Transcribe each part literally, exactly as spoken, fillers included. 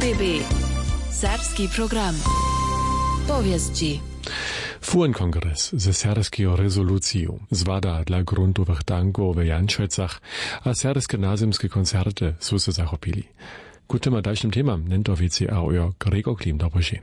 B B. Serbski program. Powieści. Fuhren kongres ze serbskiego rezoluciju, zwada dla gruntowych tanków w Jančecach, a serbskie nazymskie koncerty su se zachopili. Ku tym a dalszym temam nento wieci a ojo Gregor Klim dobrožen.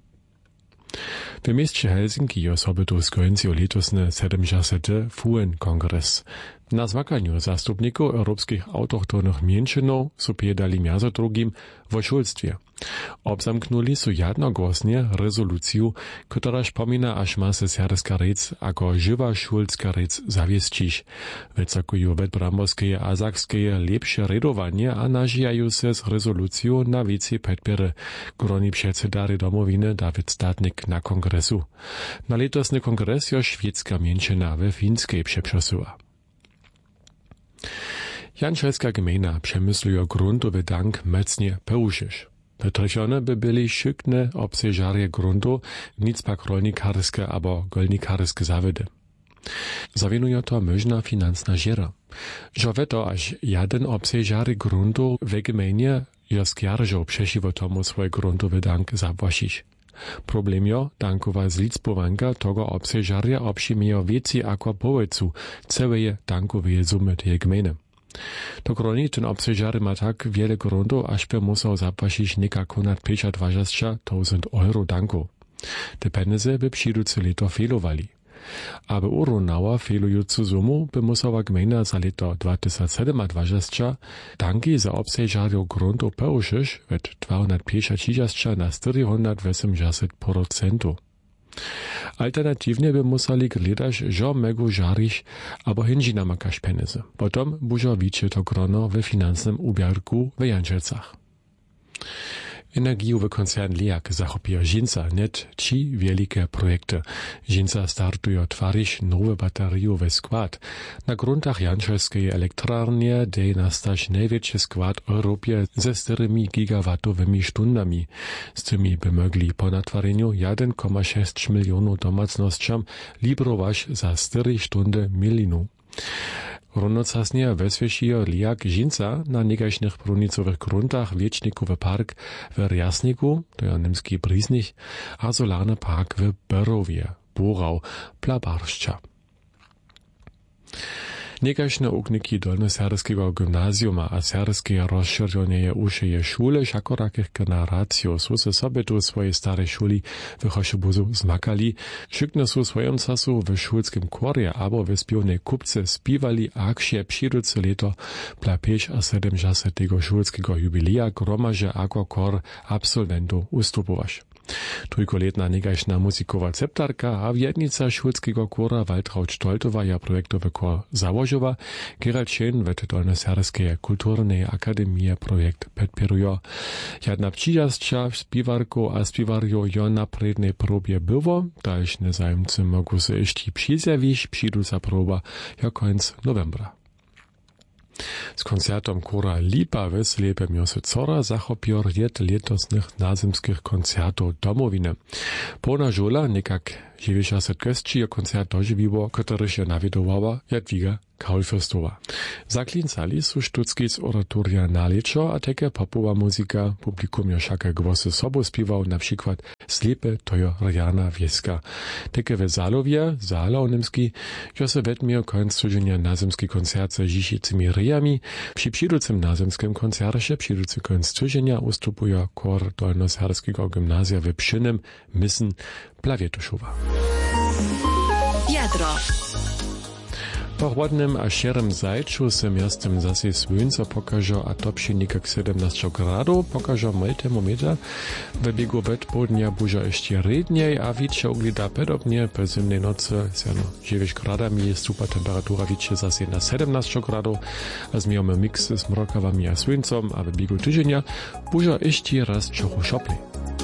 W mieście Helsinki je osobytu skończył letosny siedemdziesiąty Fuhren kongres. Na zwakaniu zastupników europejskich autochtonnych mniejszynów su piedali między drugim w szulstwie. Obzamknuli su jednogłosnie rezoluciju, która przypomina, aż ma se serbska rec jako żywa szulska rec zawiestić. Wycakują wetbramorskie a zakskie lepsze redowanie, a nażyjają se z rezolucją na wiece podpiery, groni przedsedary domowiny Dawid Statnik na kongresu. Na letosny kongres jo szwedzka mniejszyna we Fińskiej przeprzesuła. Jančelska gmina przemysłuje gruntowy dank mocnie pełuszysz. Wytrychone by byli szykne obseżarje gruntu, nic pak rolnikarskie albo golnikarskie zawody. Zawinuje to można finansna żera. Że to aż jeden obseżary gruntu w gminie jo skjarżą przesiwo tomu swój gruntowy dank zapłacić. Problem jo, dankowa zlicpowanka tego obseżarja obszymejo więcej ako połowcu całej dankowej sumy tej gminy. To kroni ten obseżary ma tak wiele gruntów, aż by musiał zapłacić niekako nad dwadzieścia tysięcy euro danku. Te pieniądze by przyjduce leto failowali. Aby urównała failującą sumę, by musiała gmina za leto dwa tysiące dwadzieścia danki za obseżarją gruntów pełuszysz od dwieście pięćdziesiąt na czterysta osiemdziesiąt procent. Alternatywnie by museli gledać, że mogą żarić albo hinji namakać pieniądze. Potem bużo wicie to grono w finansnym ubierku w Jančecach. Energiowy koncern Liak zachopuje Žinca net trzy wielkie projekty. Žinca startuje twarić nowe bateriowe skład. Na gruntach jančelskiej elektrarnie dej nastać największy skład w Europie ze czterema gigawatowymi stundami. Z tymi by mogli po natwareniu jeden przecinek sześć milionów domacnościom librować za cztery stundy milinu. Równocześnie weswiesijo Liak Žinca na negaśnych prunicowych gruntach wiecznikowy park w Rjasniku, to jest niemski Brisnich, a solarny park w Berowie, Borau, Plabarszcza. Negaśne ukniki dolnoserbskiego gimnazjuma a serbskie rozszerzenie ušeje szule šakorakich generacjo su se sobie tu swoje stare szuli w Choszybuzu zmakali, szykne su swojem czasu w szulskim korje albo w spiewnej kupce spiewali aksie przyjduce leto dla pięćdziesiątego szulskiego jubileja gromaże ako kor absolwentów ustupować. Trójkoletna negaśna muzikowa ceptarka a wjednica szulskiego kora Waltraud Stoltowa ja projektowy kor założyła, Gerald Schön w dolnoserbskiej kulturnej akademii projekt podpieruje. Jedna przyjazdsza śpiewarku a śpiewarjo jo na prednej próbie było, dalsze zajemcy mogą się jeszcze przyzjawić, przyjdu za próba jo końc novembra. Z koncertom kora Lipa w Slepem Miose Cora zachopił riet letosnych nazymskich koncertów domowiny. Pona żola nekak dziewięćdziesiąt gości je koncert dożywiło, który się nawiedowała Jadwiga Kaulfürstowa. Zaklincali su sztucki z oratoria naleczo, a takie popowa muzyka, publikum jo wszak głosy sobą śpiewał, na przykład Slepe to jo Rjana Wieska. Takie w Zalowie, Zala niemski, jo se wetmiał końc cudzenia nazymski koncert ze dzisicymi ryjami. Przy przyjducym nazymskim koncercie, przyjducy końc cudzenia ustupuje kor dolnoserbskiego gimnazja w Pszynem, Missen, Plawietuszowa. Jadro. Po chłodnym a šerym zajczu se miastem zase słońce pokaże, a to przy nikak siedemnaście gradów pokaże mój termometr. W biegu wetpołudnia buże jeszcze redniej, a wicze oglida podobnie. Po zimnej nocy se no dziewięć gradami jest super temperatura wicze zase na siedemnaście gradów, a zmijamy mix z mrokawami a słońcem, a w biegu tydzienia buże jeszcze raz trochę szopli.